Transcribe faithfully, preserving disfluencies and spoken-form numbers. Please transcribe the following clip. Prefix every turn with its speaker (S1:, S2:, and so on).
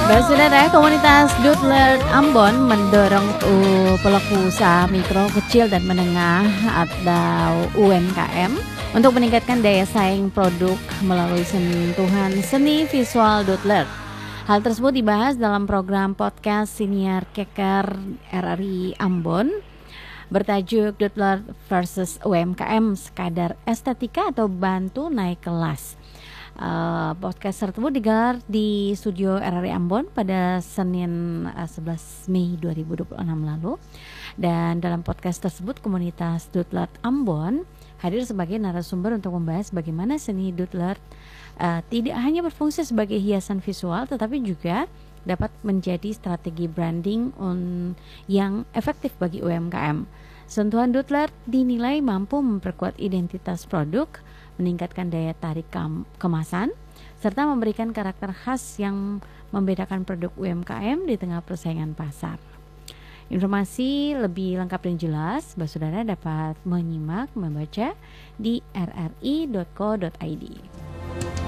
S1: Baik saudara, komunitas Doodler Ambon mendorong uh, pelaku usaha mikro, kecil dan menengah atau U M K M untuk meningkatkan daya saing produk melalui sentuhan seni visual Doodler. Hal tersebut dibahas dalam program podcast Siniar Keker R R I Ambon bertajuk Doodler versus U M K M, sekadar estetika atau bantu naik kelas. Uh, podcast tersebut digelar di studio R R I Ambon pada Senin uh, sebelas Mei dua ribu dua puluh enam lalu. Dan dalam podcast tersebut komunitas Doodler Ambon hadir sebagai narasumber untuk membahas bagaimana seni Doodler uh, tidak hanya berfungsi sebagai hiasan visual tetapi juga dapat menjadi strategi branding un- yang efektif bagi U M K M. Sentuhan Doodler dinilai mampu memperkuat identitas produk, meningkatkan daya tarik kam- kemasan, serta memberikan karakter khas yang membedakan produk U M K M di tengah persaingan pasar. Informasi lebih lengkap dan jelas, saudara dapat menyimak, membaca di r r i dot co dot i d.